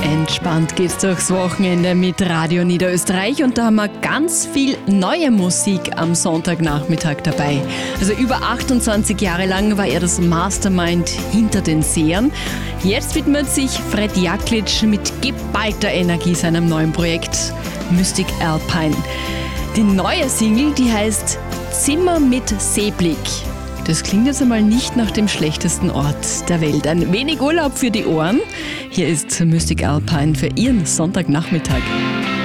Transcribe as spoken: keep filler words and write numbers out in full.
Entspannt geht's durchs Wochenende mit Radio Niederösterreich und da haben wir ganz viel neue Musik am Sonntagnachmittag dabei. Also über achtundzwanzig Jahre lang war er das Mastermind hinter den Sehern. Jetzt widmet sich Fred Jaklic mit geballter Energie seinem neuen Projekt Mystic Alpine. Die neue Single, die heißt Zimmer mit Seeblick. Das klingt jetzt einmal nicht nach dem schlechtesten Ort der Welt. Ein wenig Urlaub für die Ohren. Hier ist Mystic Alpine für Ihren Sonntagnachmittag.